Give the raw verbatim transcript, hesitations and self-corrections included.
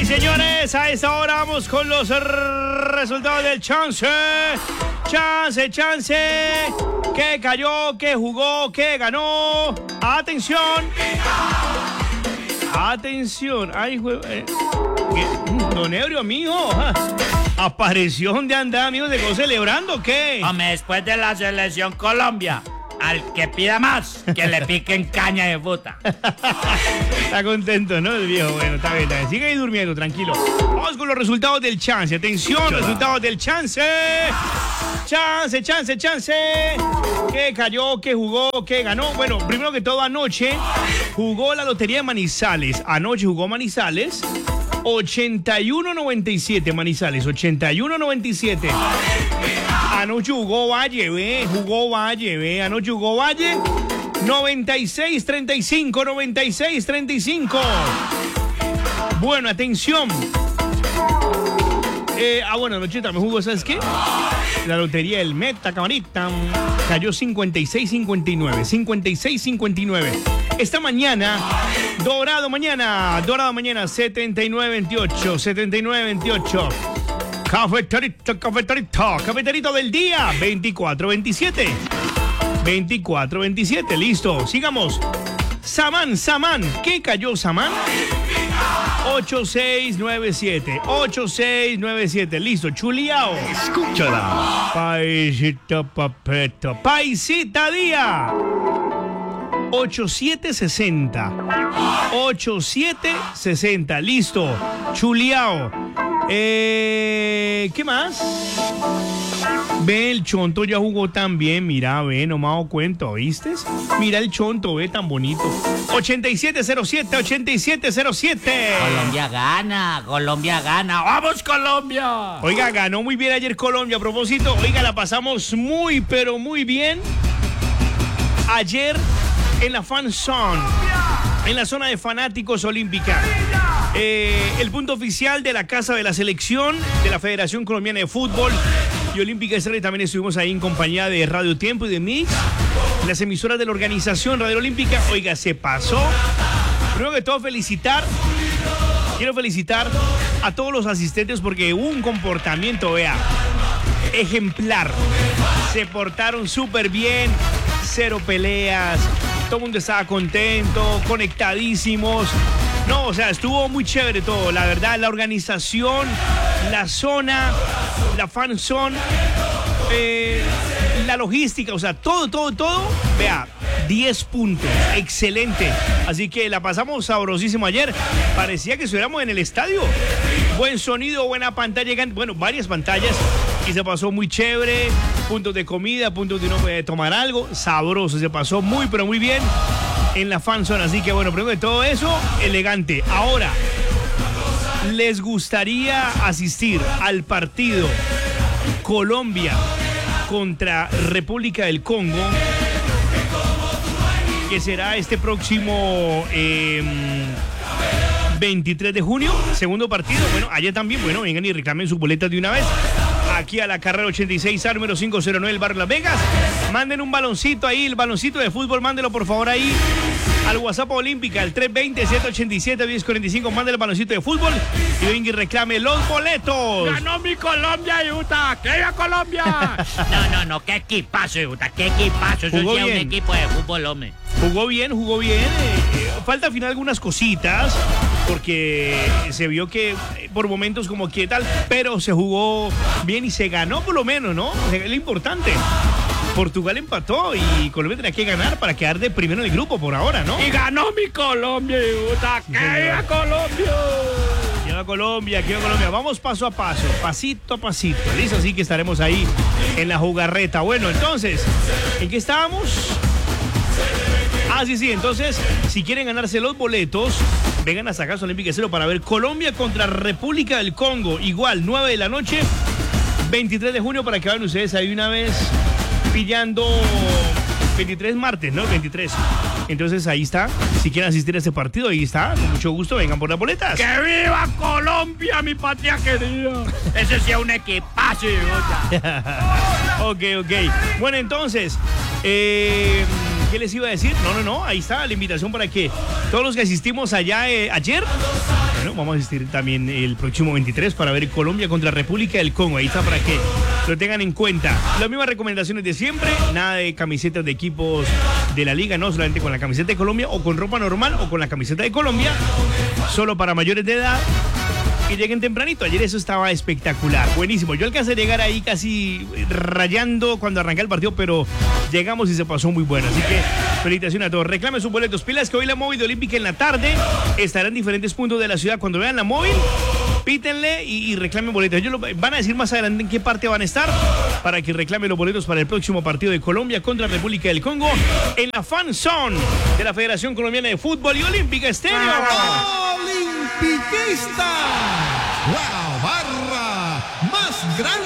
señores, a esta hora vamos con los resultados del chance. Chance, chance. ¿Qué cayó? ¿Qué jugó? ¿Qué ganó? Atención. Atención. Ay, jue... eh. Don Ebrio, amigo. Apareció donde anda, amigo. ¿Se quedó celebrando o qué? Hombre, después de la selección Colombia, al que pida más, que le piquen caña de puta. Está contento, ¿no? El viejo, bueno, está bien, está bien. Sigue ahí durmiendo, tranquilo. Vamos con los resultados del chance. Atención, resultados del chance. Chance, chance, chance. ¿Qué cayó? ¿Qué jugó? ¿Qué ganó? Bueno, primero que todo, anoche jugó la Lotería de Manizales. Anoche jugó Manizales. ochenta y uno noventa y siete, Manizales. ochenta y uno noventa y siete. Anoche jugó Valle, ve. Jugó Valle, ve. Anoche jugó Valle. noventa y seis treinta y cinco, noventa y seis treinta y cinco. Bueno, atención. Eh, ah, bueno, anoche también jugó, ¿sabes qué? La lotería del Meta, camarita. Cayó cincuenta y seis cincuenta y nueve. cincuenta y seis cincuenta y nueve. Esta mañana, Dorado mañana. Dorado mañana, setenta y nueve veintiocho. setenta y nueve veintiocho. Cafeterito, cafeterito. Cafeterito del día, veinticuatro veintisiete. veinticuatro veintisiete, listo. Sigamos. Samán, Samán. ¿Qué cayó, Samán? ocho seis nueve siete. ocho seis nueve siete. Listo. Chuliao. Escúchala. Paisito papeto. Paisita día. ocho siete sesenta. ocho siete sesenta. Listo. Chuliao. Eh, ¿Qué más? Ve, el Chonto ya jugó tan bien. Mira, ve, no me he dado cuenta, ¿viste? Mira el Chonto, ve, tan bonito. ochenta y siete cero siete, ochenta y siete cero siete. Colombia gana, Colombia gana. ¡Vamos, Colombia! Oiga, ganó muy bien ayer Colombia. A propósito, oiga, la pasamos muy, pero muy bien ayer en la Fan Zone, en la zona de fanáticos olímpica. Eh, el punto oficial de la Casa de la Selección de la Federación Colombiana de Fútbol y Olímpica Estrella. También estuvimos ahí en compañía de Radio Tiempo y de Mix, las emisoras de la organización Radio Olímpica. Oiga, se pasó. Primero que todo, felicitar. Quiero felicitar a todos los asistentes porque hubo un comportamiento, vea, ejemplar. Se portaron súper bien, cero peleas, todo el mundo estaba contento, conectadísimos. No, o sea, estuvo muy chévere todo, la verdad, la organización, la zona, la fan zone, eh, la logística, o sea, todo, todo, todo, vea, diez puntos, excelente. Así que la pasamos sabrosísimo ayer, parecía que estuviéramos en el estadio. Buen sonido, buena pantalla, bueno, varias pantallas y se pasó muy chévere, puntos de comida, puntos de uno puede tomar algo, sabroso, se pasó muy, pero muy bien en la fan zone. Así que bueno, primero de todo eso, elegante. Ahora, ¿les gustaría asistir al partido Colombia contra República del Congo, que será este próximo eh, veintitrés de junio, segundo partido? Bueno, ayer también, bueno, vengan y reclamen sus boletas de una vez. Aquí a la carrera ochenta y seis A, número quinientos nueve, el barrio Las Vegas. Manden un baloncito ahí, el baloncito de fútbol, mándelo por favor ahí al WhatsApp Olímpica, el tres veinte, siete ochenta y siete, diez cuarenta y cinco. Mándale el baloncito de fútbol y venga y reclame los boletos. ¡Ganó mi Colombia, Utah! ¡Que viva Colombia! No, no, no, qué equipazo, Utah, qué equipazo. Eso sí es un equipo de fútbol, hombre. Jugó bien, jugó bien. Eh, eh, falta afinar algunas cositas, porque se vio que eh, por momentos como que tal, pero se jugó bien y se ganó por lo menos, ¿no? Es lo importante. Portugal empató y Colombia tenía que ganar para quedar de primero en el grupo por ahora, ¿no? Y ganó mi Colombia, Utah. ¡Que viva Colombia! Que viva Colombia, que viva Colombia. Vamos paso a paso, pasito a pasito. Listo, así que estaremos ahí en la jugarreta. Bueno, entonces, ¿en qué estábamos? Ah, sí, sí, entonces, si quieren ganarse los boletos, vengan hasta Casa Olímpica Cero para ver Colombia contra República del Congo. Igual, nueve de la noche, veintitrés de junio, para que vayan ustedes ahí una vez pillando. Veintitrés martes, ¿no? veintitrés. Entonces ahí está. Si quieren asistir a este partido, ahí está. Con mucho gusto, vengan por las boletas. ¡Que viva Colombia, mi patria querida! Ese sí es un equipazo, Ok, ok. Bueno, entonces, eh, ¿qué les iba a decir? No, no, no. Ahí está la invitación para que todos los que asistimos allá eh, ayer Bueno, vamos a asistir también el próximo veintitrés para ver Colombia contra República del Congo. Ahí está para que lo tengan en cuenta. Las mismas recomendaciones de siempre, nada de camisetas de equipos de la liga, no, solamente con la camiseta de Colombia o con ropa normal o con la camiseta de Colombia, solo para mayores de edad. Que lleguen tempranito. Ayer eso estaba espectacular, buenísimo. Yo alcancé a llegar ahí casi rayando cuando arranqué el partido, pero llegamos y se pasó muy bueno. Así que felicitaciones a todos. Reclamen sus boletos. Pilas que hoy la móvil de Olímpica en la tarde estará en diferentes puntos de la ciudad. Cuando vean la móvil, pítenle y, y reclamen boletos. Ellos lo, van a decir más adelante en qué parte van a estar para que reclamen los boletos para el próximo partido de Colombia contra República del Congo en la Fan Zone de la Federación Colombiana de Fútbol y Olímpica Estéreo. Olimpiquista, la barra más grande